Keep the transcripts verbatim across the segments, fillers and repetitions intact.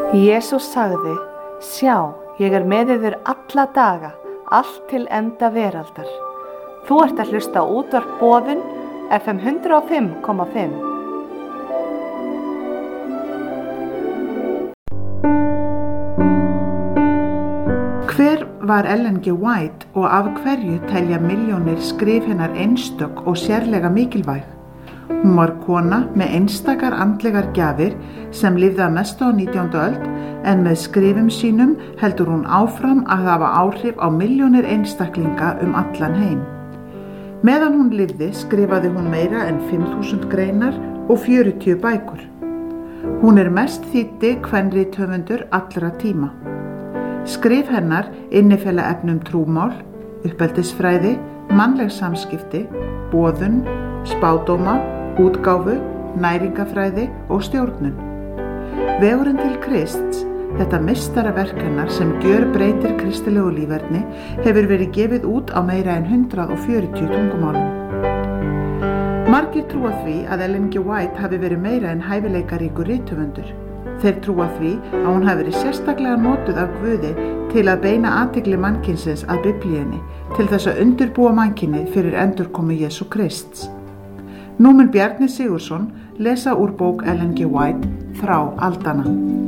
Jesús sagði: Sjá, ég er með yður alla daga, allt til enda veraldar. Þú ert að hlusta á útvarp Boðun, F M hundrað og fimm komma fimm. Hver var Ellen G. White og af hverju telja milljónir skrif hennar einstök og sérlega mikilvæg? Hún var kona með einstakar andlegar gjafir sem lifði að mestu á nítjándu öld, en með skrifum sínum heldur hún áfram að hafa áhrif á milljónir einstaklinga um allan heim. Meðan hún lifði skrifaði hún meira en fimm þúsund greinar og fjörutíu bækur. Hún er mest þýddi kvenrithöfundur allra tíma. Skrif hennar innifela efnum trúmál, uppeldisfræði, mannleg samskipti, boðun, spádóma, útgáfu, næringafræði og stjórnun. Vegurinn til Krists, þetta meistaraverk hennar sem gjörbreytir kristilegu líferni, hefur verið gefið út á meira en hundrað og fjörutíu tungumálum. Margir trúa því að Ellen G. White hafi verið meira en hæfileikaríkur rithöfundur. Þeir trúa því að hún hafi verið sérstaklega notuð af Guði til að beina athygli mannkynsins að Biblíunni, til þess að undirbúa mannkynið fyrir endurkomu Jesú Krists. Nú mun Bjarni Sigurðsson lesa úr bók Ellen G. White, Þrá aldanna.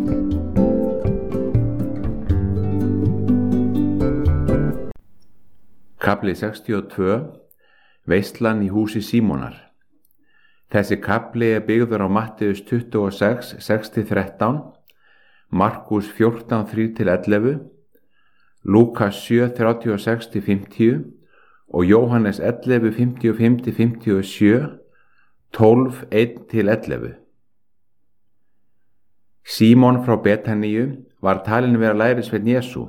Kafli sextíu og tvö. Veislan í húsi Símonar. Þessi kafli er byggður á Matteus tuttugu og sex, sex til þrettán, Markus fjórtán, þrjú til ellefu, Lúkas sjö, þrjátíu og sex til fimmtíu og Jóhannes ellefu, fimmtíu og fimm til fimmtíu og sjö, tólf, eitt til ellefu. Símon frá Betaníu var talinn vera lærisveinn Jesú.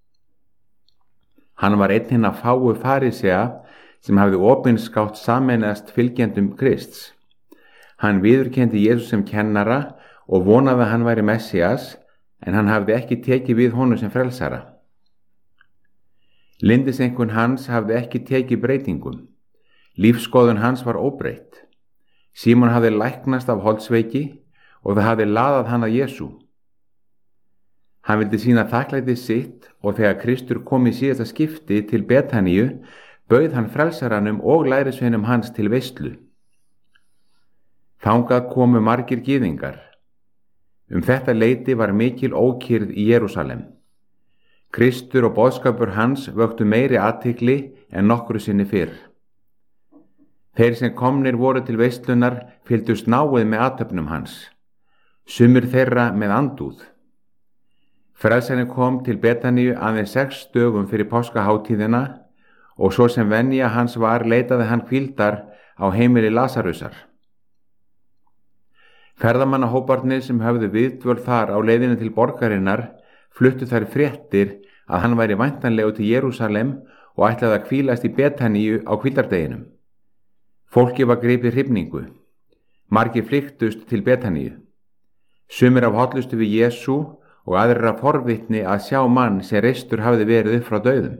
Hann var einn hinna fáu farisea sem hafði opinskátt sameinast fylgjendum Krists. Hann viðurkenndi Jesú sem kennara og vonaði að hann væri Messias, en hann hafði ekki tekið við honum sem frelsara. Lyndiseinkunn hans hafði ekki tekið breytingum. Lífsskoðun hans var óbreytt. Símon hafði læknast af holdsveiki og það hafði laðað hann að Jesú. Hann vildi sýna þakklæti sitt og þegar Kristur kom í síðasta skipti til Betaníu, bauð hann frelsaranum og lærisveinum hans til veislu. Þangað komu margir gyðingar. Um þetta leyti var mikil ókyrrð í Jerúsalem. Kristur og boðskapur hans vöktu meiri athygli en nokkru sinni fyrr. Þeir sem komnir voru til veislunar fylgdust náið með athöfnum hans, sumir þeirra með andúð. Frelsarinn kom til Betaníu aðeins sex dögum fyrir páskaháttíðina og svo sem venja hans var leitaði hann hvíldar á heimili Lasarusar. Ferðamannahóparnir sem höfðu viðdvöl þar á leiðinu til borgarinnar fluttu þær fréttir að hann væri væntanlegur til Jerúsalem og ætlaði að hvílast í Betaníu á hvíldardeginum. Fólki var gripið hrifningu. Margir flykktust til Betaníu. Sumir af hollustu við Jesú og aðrir af forvitni að sjá mann sem reistur hafði verið upp frá dauðum.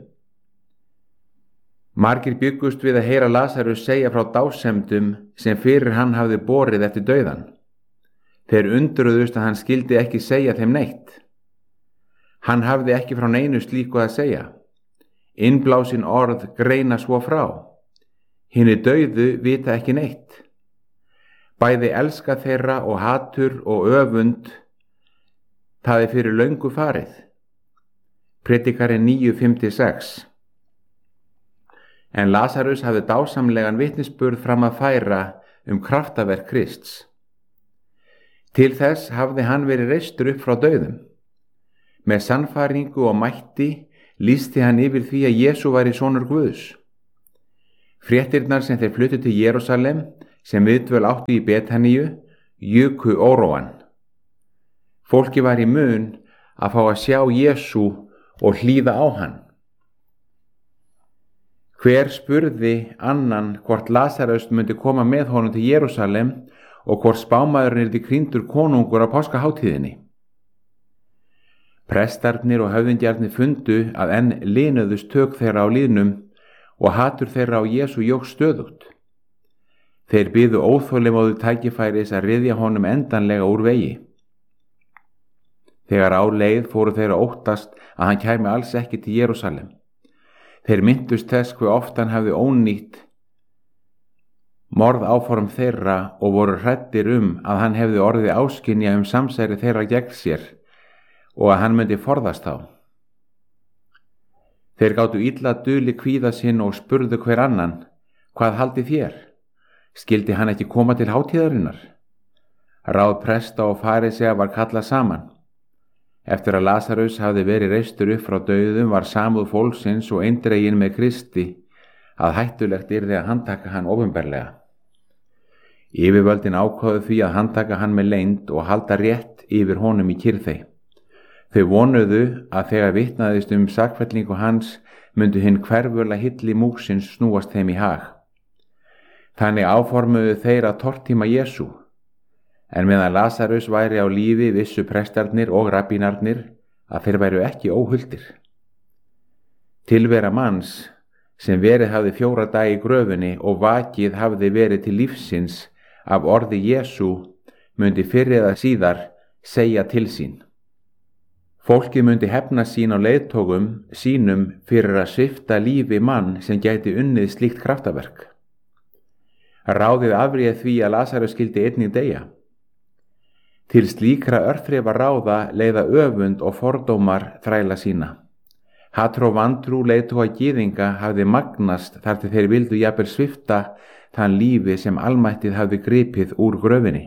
Margir byggust við að heyra Lasarus segja frá dásemdum sem fyrir hann hafði borið eftir dauðan. Þeir undruðust að hann skildi ekki segja þeim neitt. Hann hafði ekki frá neinu slíku að segja. Innblásin orð greina svo frá. Hinni dauðu vita ekki neitt. Bæði elska þeirra og hatur og öfund, það er fyrir löngu farið. Predikarinn níu, fimm til sex. En Lasarus hafði dásamlegan vitnisburð fram að færa um kraftaverk Krists. Til þess hafði hann verið reistur upp frá dauðum. Með sannfæringu og mætti lýsti hann yfir því að Jesú væri sonur Guðs. Fréttirnar sem þeir fluttu til Jerúsalem, sem viðdvöl áttu í Betaníu, juku óróann. Fólki var í mun að fá að sjá Jesú og hlýða á hann. Hver spurði annan hvort Lasarus myndi koma með honum til Jerúsalem og hvort spámaðurinn yrði krýndur konungur á páskaháttíðinni. Prestarnir og höfðingjarnir fundu að enn linuðust tök þeirra á lýðnum og hatur þeirra á Jesú jókst stöðugt. Þeir biðu óþolinmóðu tækifæris að ryðja honum endanlega úr vegi. Þegar á leið fóru þeir að óttast að hann kæmi alls ekki til Jerúsalem. Þeir minntust þess hve oft hann hafði ónýtt morðáform þeirra og voru hræddir um að hann hefði orðið áskynja um samsæri þeirra gegn sér og að hann myndi forðast þá. Þeir gátu illa duli kvíða sinn og spurðu hver annan: Hvað haldið þér? Skyldi hann ekki koma til hátíðarinnar? Ráð presta og farisea var kallað saman. Eftir að Lasarus hafði verið reistur upp frá dauðum var samúð fólksins og eindregin með Kristi að hættulegt yrði að handtaka hann opinberlega. Yfirvöldin ákváðu því að handtaka hann með leynd og halda rétt yfir honum í kyrrþey. Þau vonuðu að þegar vitnaðist um sakfellingu hans myndu hinn hverfula hilli múksins snúast þeim í hag. Þannig áformuðu þeir að tortíma Jesú, en meðan Lasarus væri á lífi vissu prestarnir og rabbínarnir að þeir væru ekki óhultir. Tilvera manns sem verið hafði fjóra dagi í gröfinni og vakið hafði verið til lífsins af orði Jesú myndi fyrr eða síðar segja til sín. Fólkið myndi hefna sín á leiðtogum sínum fyrir að svipta lífi mann sem gæti unnið slíkt kraftaverk. Ráðið afréð því að Lasarus skyldi einnig deyja. Til slíkra örþrifa ráða leiða öfund og fordómar þræla sína. Hatur og vantrú leiðtoga gyðinga hafði magnast þar til þeir vildu jafnvel svipta þann lífi sem almættið hafði gripið úr gröfinni.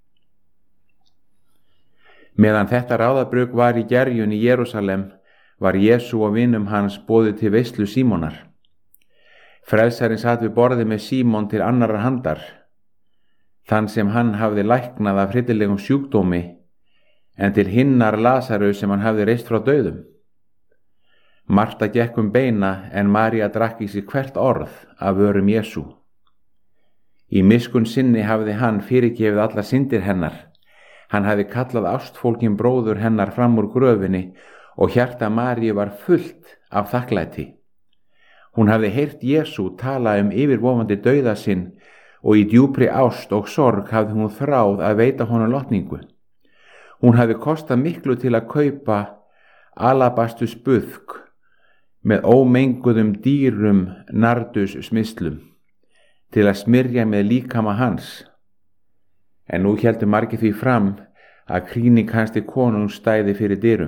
Meðan þetta ráðabrugg var í gerjun í Jerúsalem var Jesú og vinum hans boðið til veislu Símonar. Frelsarinn sat við borðið með Símon til annarar handar, þann sem hann hafði læknað af hryllilegum sjúkdómi, en til hinnar Lasarus sem hann hafði reist frá dauðum. Marta gekk um beina en María drakk í sig hvert orð af vörum Jesú. Í miskunn sinni hafði hann fyrirgefið allar syndir hennar. Hann hafði kallað ástfólkin bróður hennar fram úr gröfinni og hjarta Maríu var fullt af þakklæti. Hún hafði heyrt Jesú tala um yfirvofandi dauða sinn og í djúpri ást og sorg hafði hún þráð að veita honum lotningu. Hún hafði kostað miklu til að kaupa alabastus buðk með ómenguðum dýrum nardus smislum til að smyrja með líkama hans. En nú héldu margir því fram að krýning hans til konungs stæði fyrir dyrum.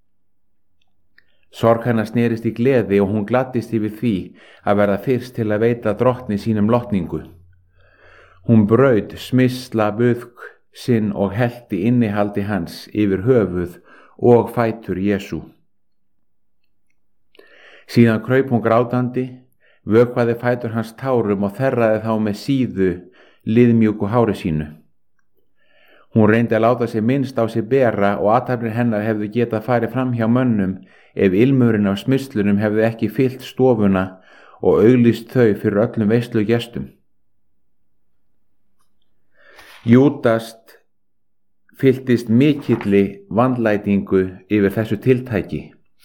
Sorg hennar snerist í gleði og hún gladdist yfir því að verða fyrst til að veita drottni sínum lotningu. Hún braut smisla buðk sinn og hellti innihaldi hans yfir höfuð og fætur Jesú. Síðan kraup hún grátandi, vökvaði fætur hans tárum og þerraði þá með síðu liðmjúku hári sínu. Hún reyndi að láta sig minnst á sig bera og athafnir hennar hefðu getað farið fram hjá mönnum ef ilmurinn af smyslunum hefði ekki fyllt stofuna og auglýst þau fyrir öllum veislugestum. Júdast fylltist mikilli vandlætingu yfir þessu tiltæki.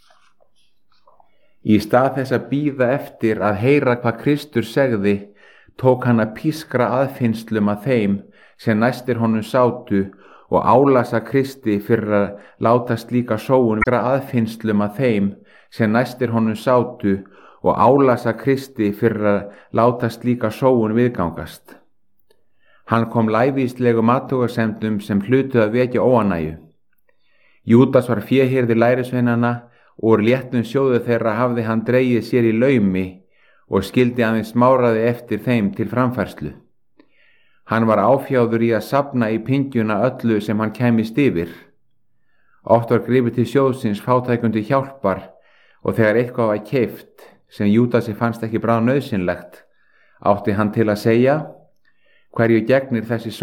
Í stað þess að bíða eftir að heyra hvað Kristur segði, tók hann að pískra aðfinnslum að þeim sem næstir honum sátu og álasa Kristi fyrir að láta slíka sóun aðfinnslum að þeim sem næstir honum sátu og álasa Kristi fyrir að láta slíka sóun viðgangast. Hann kom lævíslegum athugasemdum sem hlutu að vekja óánægju. Júdas var féhirði lærisveinana og úr léttum sjóðu þeirra hafði hann dregið sér í laumi og skildi aðeins smáraði eftir þeim til framfærslu. Hann var áfjáður í að safna í pyngjuna öllu sem hann kæmist yfir. Oft var gripið til sjóðsins fátækundi hjálpar og þegar eitthvað var keypt sem Júdasi fannst ekki bráð nauðsynlegt, átti hann til að segja: Hverju gegnir þessi